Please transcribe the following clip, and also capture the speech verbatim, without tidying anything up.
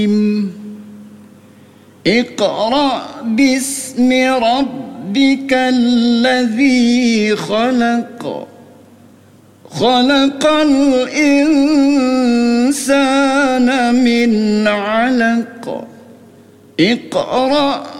اقرأ باسم ربك الذي خلق خلق الإنسان من علق اقرأ